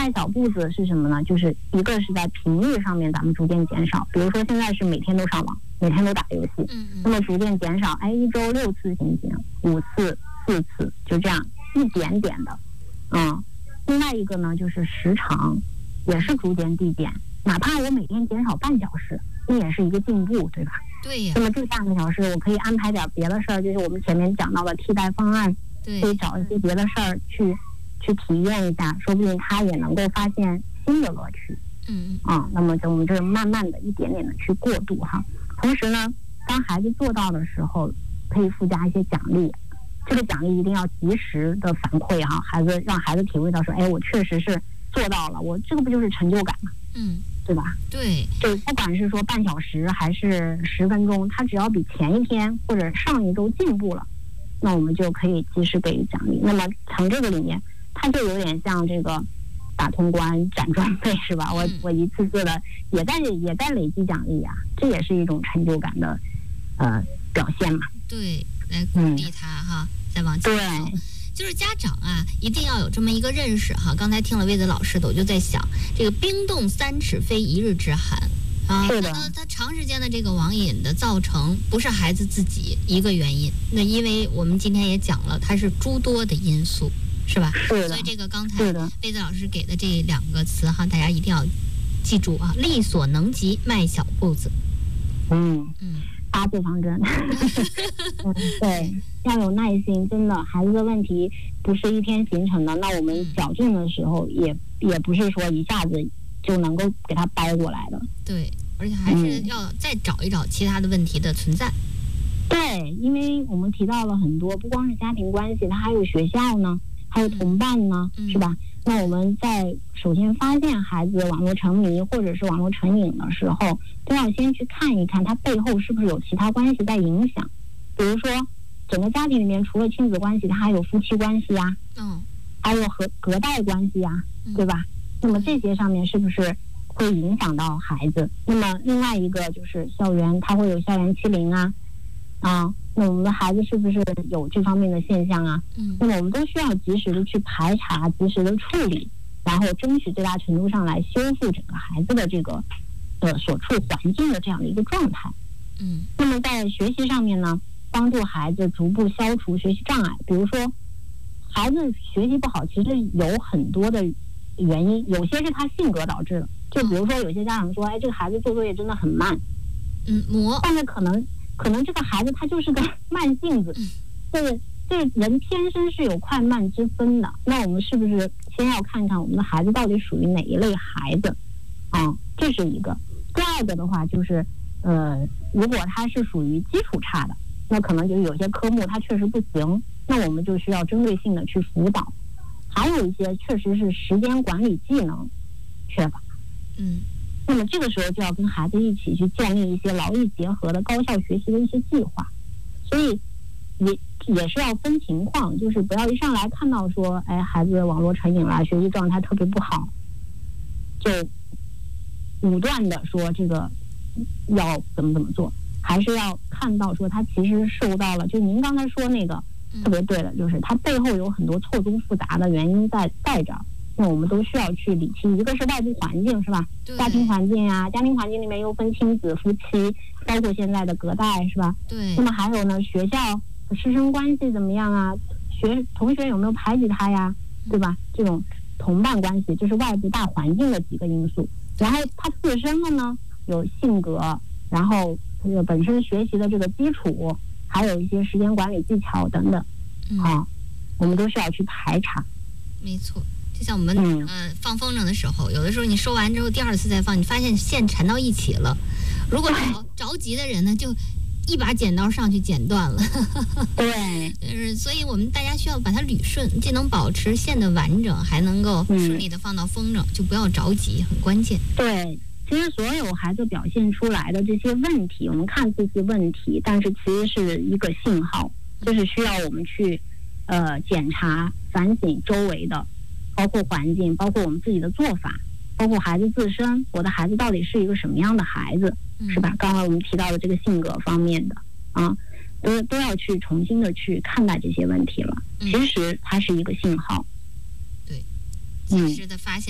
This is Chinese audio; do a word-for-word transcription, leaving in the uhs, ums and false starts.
迈小步子是什么呢？就是一个是在频率上面咱们逐渐减少，比如说现在是每天都上网，每天都打游戏， 嗯嗯， 那么逐渐减少，哎，一周六次行不行？五次、四次，就这样一点点的，嗯。另外一个呢，就是时长，也是逐渐递减，哪怕我每天减少半小时，那也是一个进步，对吧？ 对呀。 那么这半个小时，我可以安排点别的事儿，就是我们前面讲到的替代方案， 对， 可以找一些别的事儿去去体验一下，说不定他也能够发现新的乐趣。 嗯啊，那么就我们这慢慢的一点点的去过渡哈。同时呢，当孩子做到的时候，可以附加一些奖励。这个奖励一定要及时的反馈哈，孩子让孩子体会到说，哎，我确实是做到了，我这个不就是成就感吗？ 嗯， 对吧？ 对， 就不管是说半小时还是十分钟，他只要比前一天或者上一周进步了，那我们就可以及时给予奖励。那么从这个里面，它就有点像这个打通关攒装备是吧？我我一次次的也在也在累积奖励啊，这也是一种成就感的呃表现嘛。 对，来鼓励他哈，再往前走。 对， 就是家长啊，一定要有这么一个认识哈。刚才听了魏子老师的，我就在想，这个冰冻三尺非一日之寒啊。 是的。 那他长时间的这个网瘾的造成，不是孩子自己一个原因，那因为我们今天也讲了，它是诸多的因素，是吧？ 是的。 所以这个刚才魏子老师给的这两个词哈，大家一定要记住啊，力所能及，迈小步子。 嗯嗯。 八字方针。嗯，对，要有耐心，真的，孩子的问题不是一天形成的，那我们矫正的时候也也不是说一下子就能够给他掰过来的。 对，而且还是要再找一找其他的问题的存在。嗯、 对，因为我们提到了很多，不光是家庭关系，它还有学校呢，还有同伴呢， 嗯、 是吧？那我们在首先发现孩子网络沉迷或者是网络成瘾的时候，都要先去看一看他背后是不是有其他关系在影响。比如说，整个家庭里面除了亲子关系，他还有夫妻关系呀、啊， 嗯， 还有和隔代关系呀、啊，对吧？那么这些上面是不是会影响到孩子？那么另外一个就是校园，他会有校园欺凌啊，啊。那我们的孩子是不是有这方面的现象啊？ 嗯， 那么我们都需要及时的去排查，及时的处理，然后争取最大程度上来修复整个孩子的这个呃所处环境的这样的一个状态。 嗯， 那么在学习上面呢，帮助孩子逐步消除学习障碍。比如说，孩子学习不好，其实有很多的原因，有些是他性格导致的。就比如说，有些家长说，哎，这个孩子做作业真的很慢， 嗯，磨， 但是可能。可能这个孩子他就是个慢性子，就是就是人天生是有快慢之分的。那我们是不是先要看看我们的孩子到底属于哪一类孩子啊？这是一个。第二个的话就是，呃，如果他是属于基础差的，那可能就是有些科目他确实不行，那我们就需要针对性的去辅导。还有一些确实是时间管理技能缺乏， 嗯。 那么这个时候就要跟孩子一起去建立一些劳逸结合的高效学习的一些计划，所以也也是要分情况，就是不要一上来看到说，哎，孩子网络成瘾了，学习状态特别不好，就武断的说这个要怎么怎么做，还是要看到说他其实受到了，就您刚才说那个特别对的，就是他背后有很多错综复杂的原因在在这儿。那我们都需要去理清，一个是外部环境，是吧？家庭环境啊，家庭环境里面又分亲子、夫妻，包括现在的隔代，是吧？ 对。 那么还有呢，学校师生关系怎么样啊？学同学有没有排挤他呀？对吧？这种同伴关系，就是外部大环境的几个因素。然后他自身的呢，有性格，然后这个本身学习的这个基础，还有一些时间管理技巧等等， 嗯、 啊，我们都需要去排查。 没错。就像我们、嗯、呃放风筝的时候，有的时候你收完之后，第二次再放，你发现线缠到一起了。如果着着急的人呢，就一把剪刀上去剪断了。 对， 就是所以我们大家需要把它捋顺，既能保持线的完整，还能够顺利的放到风筝，嗯、就不要着急，很关键。 对，其实所有孩子表现出来的这些问题，我们看似是问题，但是其实是一个信号，就是需要我们去呃检查、反省周围的。包括环境，包括我们自己的做法，包括孩子自身，我的孩子到底是一个什么样的孩子，是吧？刚才我们提到的这个性格方面的啊，都都要去重新的去看待这些问题了。其实它是一个信号， 对，及时的发现。